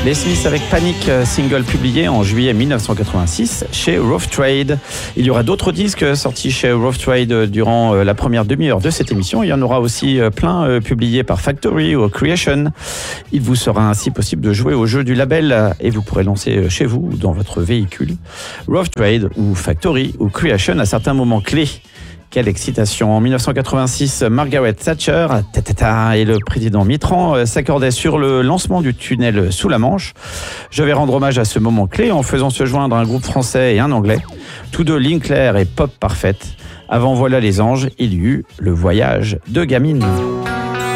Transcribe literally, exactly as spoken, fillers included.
Les Smiths avec Panic, single publié en juillet mille neuf cent quatre-vingt-six chez Rough Trade. Il y aura d'autres disques sortis chez Rough Trade durant la première demi-heure de cette émission. Il y en aura aussi plein publiés par Factory ou Creation. Il vous sera ainsi possible de jouer au jeu du label et vous pourrez lancer chez vous ou dans votre véhicule Rough Trade ou Factory ou Creation à certains moments clés. Quelle excitation. En mille neuf cent quatre-vingt-six, Margaret Thatcher et le président Mitterrand s'accordaient sur le lancement du tunnel sous la Manche. Je vais rendre hommage à ce moment clé en faisant se joindre un groupe français et un anglais, tous deux ligne claire et pop parfaite. Avant Voilà les anges, il y eut Le voyage de Gamine.